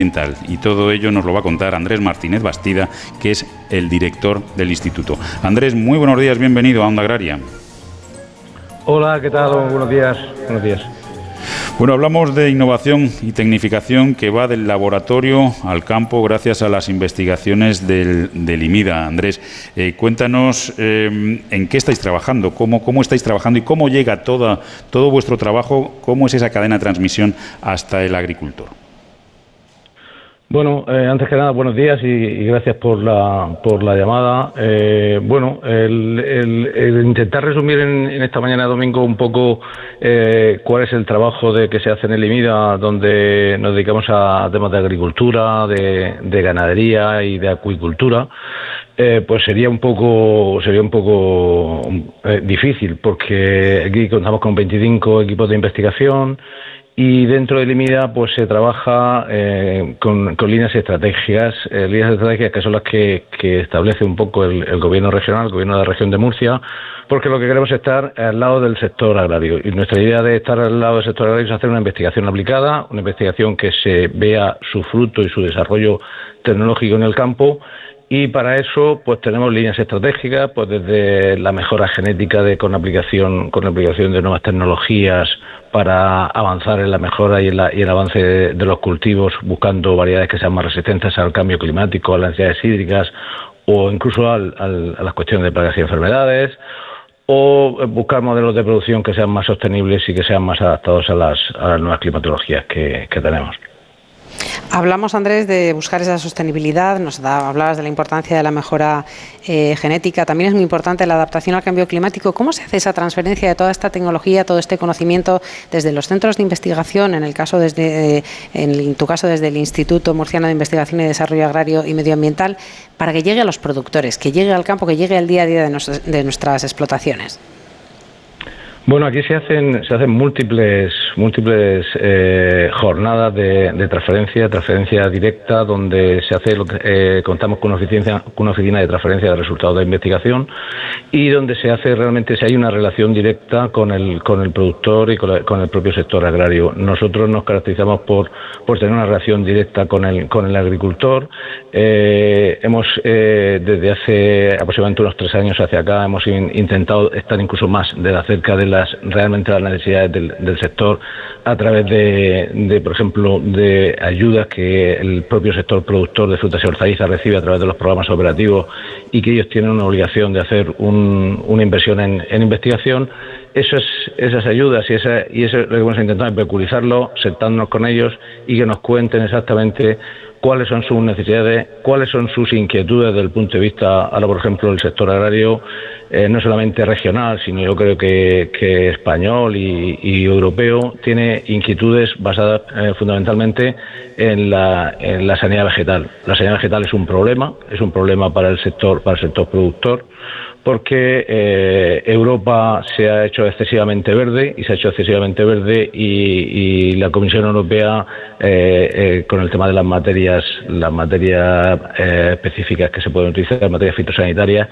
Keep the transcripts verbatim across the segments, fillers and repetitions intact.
Y todo ello nos lo va a contar Andrés Martínez Bastida, que es el director del instituto. Andrés, muy buenos días, bienvenido a Onda Agraria. Hola, ¿qué tal? Buenos días. Buenos días. Bueno, hablamos de innovación y tecnificación que va del laboratorio al campo gracias a las investigaciones del, del IMIDA. Andrés, eh, cuéntanos eh, en qué estáis trabajando, cómo, cómo estáis trabajando y cómo llega toda, todo vuestro trabajo, cómo es esa cadena de transmisión hasta el agricultor. Bueno, eh, antes que nada, buenos días y, y gracias por la por la llamada. Eh, bueno, el, el, el intentar resumir en, en esta mañana de domingo un poco eh, cuál es el trabajo de que se hace en el IMIDA, donde nos dedicamos a temas de agricultura, de, de ganadería y de acuicultura. Eh, pues sería un poco sería un poco eh, difícil, porque aquí contamos con veinticinco equipos de investigación. Y dentro del IMIDA pues se trabaja eh, con, con líneas estratégicas, eh, líneas estratégicas que son las que, que establece un poco el, el gobierno regional, el gobierno de la región de Murcia, porque lo que queremos es estar al lado del sector agrario. Y nuestra idea de estar al lado del sector agrario es hacer una investigación aplicada, una investigación que se vea su fruto y su desarrollo tecnológico en el campo. Y para eso, pues tenemos líneas estratégicas, pues desde la mejora genética de con aplicación, con aplicación de nuevas tecnologías para avanzar en la mejora y en, la, y el avance de, de los cultivos, buscando variedades que sean más resistentes al cambio climático, a las necesidades hídricas o incluso al, al, a las cuestiones de plagas y enfermedades, o buscar modelos de producción que sean más sostenibles y que sean más adaptados a las, a las nuevas climatologías que, que tenemos. Hablamos, Andrés, de buscar esa sostenibilidad, nos da, hablabas de la importancia de la mejora eh, genética, también es muy importante la adaptación al cambio climático. ¿Cómo se hace esa transferencia de toda esta tecnología, todo este conocimiento desde los centros de investigación, en el caso desde, eh, en tu caso desde el Instituto Murciano de Investigación y Desarrollo Agrario y Medioambiental, para que llegue a los productores, que llegue al campo, que llegue al día a día de, nos, de nuestras explotaciones? Bueno, aquí se hacen se hacen múltiples múltiples eh, jornadas de, de transferencia, transferencia directa, donde se hace lo que eh, contamos con una oficina, con una oficina de transferencia de resultados de investigación y donde se hace realmente si hay una relación directa con el con el productor y con, la, con el propio sector agrario. Nosotros nos caracterizamos por por tener una relación directa con el con el agricultor. Eh, hemos eh, desde hace aproximadamente unos tres años hacia acá hemos in, intentado estar incluso más de la cerca de las realmente las necesidades del, del sector a través de, de, por ejemplo, de ayudas que el propio sector productor de frutas y hortalizas recibe a través de los programas operativos y que ellos tienen una obligación de hacer un, una inversión en, en investigación. Eso es, esas ayudas y, esa, y eso es lo que hemos intentado, especulizarlo, sentarnos con ellos y que nos cuenten exactamente cuáles son sus necesidades, cuáles son sus inquietudes desde el punto de vista, ahora por ejemplo, del sector agrario, eh, no solamente regional, sino yo creo que, que español y, y europeo, tiene inquietudes basadas eh, fundamentalmente en la, en la sanidad vegetal. La sanidad vegetal es un problema, es un problema para el sector, para el sector productor, porque eh, Europa se ha hecho excesivamente verde y se ha hecho excesivamente verde y, y la Comisión Europea eh, eh, con el tema de las materias las materias eh, específicas que se pueden utilizar, las materias fitosanitarias,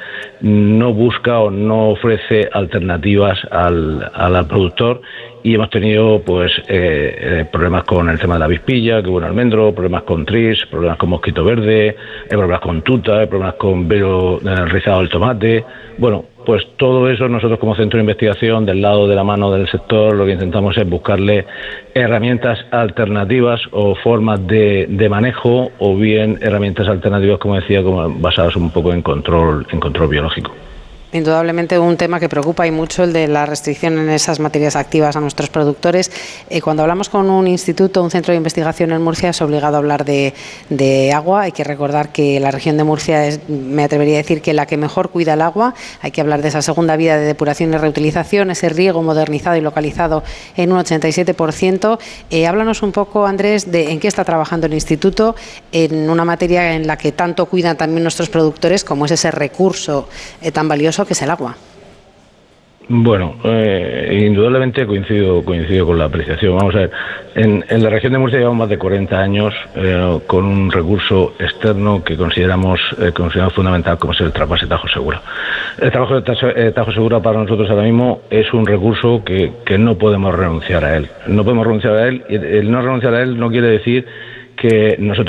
no busca o no ofrece alternativas al, al productor. Y hemos tenido pues eh, eh, problemas con el tema de la avispilla, que hubo en almendro, problemas con tris, problemas con mosquito verde, hay problemas con tuta, hay problemas con velo eh, rizado del tomate. Bueno, pues todo eso nosotros como centro de investigación, del lado de la mano del sector, lo que intentamos es buscarle herramientas alternativas o formas de, de manejo, o bien herramientas alternativas, como decía, como basadas un poco en control, en control biológico. Indudablemente un tema que preocupa y mucho, el de la restricción en esas materias activas a nuestros productores. Eh, cuando hablamos con un instituto, un centro de investigación en Murcia, es obligado a hablar de, de agua. Hay que recordar que la región de Murcia es, me atrevería a decir, que la que mejor cuida el agua. Hay que hablar de esa segunda vía de depuración y reutilización, ese riego modernizado y localizado en un ochenta y siete por ciento. Eh, háblanos un poco, Andrés, de en qué está trabajando el instituto en una materia en la que tanto cuidan también nuestros productores, como es ese recurso eh, tan valioso que es el agua. Bueno, eh, indudablemente coincido coincido con la apreciación. Vamos a ver, en, en la región de Murcia llevamos más de cuarenta años eh, con un recurso externo que consideramos, eh, consideramos fundamental, como es el trasvase Tajo Segura. El trabajo de Tajo Segura para nosotros ahora mismo es un recurso que, que no podemos renunciar a él. No podemos renunciar a él, y el no renunciar a él no quiere decir que nosotros